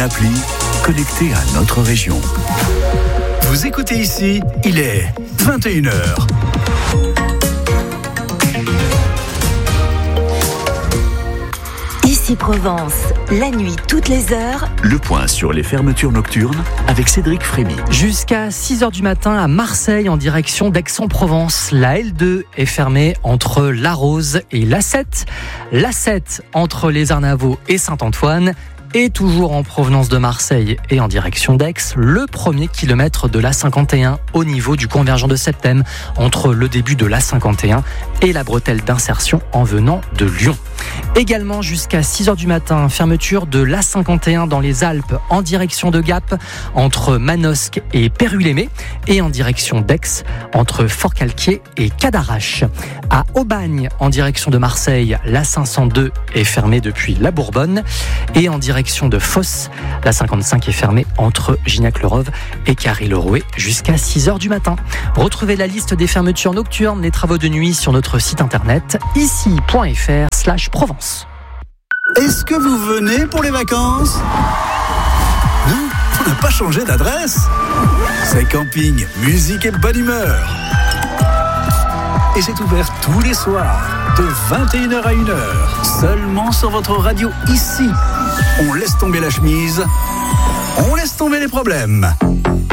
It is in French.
appli connectée à notre région. Vous écoutez ici, il est 21h. Ici Provence, la nuit toutes les heures. Le point sur les fermetures nocturnes avec Cédric Frémy. Jusqu'à 6h du matin à Marseille en direction d'Aix-en-Provence. La L2 est fermée entre La Rose et l'A7. L'A7 entre les Arnavaux et Saint-Antoine. Et toujours en provenance de Marseille et en direction d'Aix, le premier kilomètre de l'A51 au niveau du convergent de Septem, entre le début de l'A51 et la bretelle d'insertion en venant de Lyon. Également jusqu'à 6h du matin, fermeture de l'A51 dans les Alpes en direction de Gap, entre Manosque et Pérulémé, et en direction d'Aix, entre Forcalquier et Cadarache. À Aubagne, en direction de Marseille, l'A502 est fermée depuis la Bourbonne, et en direction de Fosse, la 55 est fermée entre Gignac-le-Rove et Carry-le-Rouet jusqu'à 6h du matin. Retrouvez la liste des fermetures nocturnes, les travaux de nuit sur notre site internet ici.fr/Provence. Est-ce que vous venez pour les vacances ? Non, on n'a pas changé d'adresse. C'est camping, musique et bonne humeur. Et c'est ouvert tous les soirs, de 21h à 1h, seulement sur votre radio ici. On laisse tomber la chemise, on laisse tomber les problèmes.